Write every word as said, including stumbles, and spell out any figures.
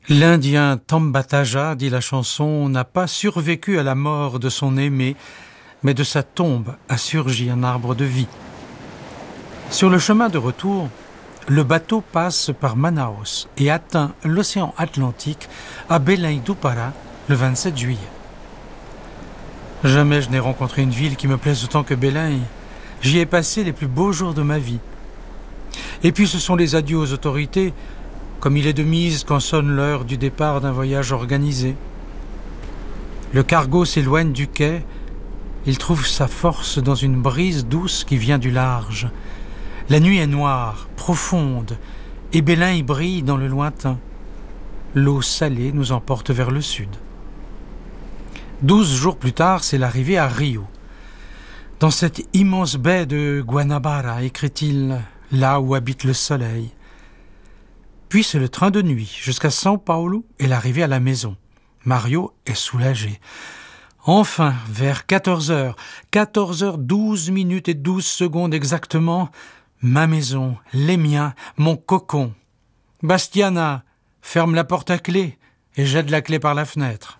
L'Indien Tambataja, dit la chanson, n'a pas survécu à la mort de son aimé, mais de sa tombe a surgi un arbre de vie. Sur le chemin de retour, le bateau passe par Manaus et atteint l'océan Atlantique à Belém do Pará le vingt-sept juillet. Jamais je n'ai rencontré une ville qui me plaise autant que Belém. J'y ai passé les plus beaux jours de ma vie. Et puis ce sont les adieux aux autorités, comme il est de mise quand sonne l'heure du départ d'un voyage organisé. Le cargo s'éloigne du quai, il trouve sa force dans une brise douce qui vient du large. La nuit est noire, profonde, et Belém brille dans le lointain. L'eau salée nous emporte vers le sud. Douze jours plus tard, c'est l'arrivée à Rio. Dans cette immense baie de Guanabara, écrit-il, là où habite le soleil. Puis c'est le train de nuit jusqu'à São Paulo et l'arrivée à la maison. Mario est soulagé. Enfin, vers quatorze heures, quatorze heures douze minutes et douze secondes exactement, ma maison, les miens, mon cocon. Bastiana, ferme la porte à clé et jette la clé par la fenêtre.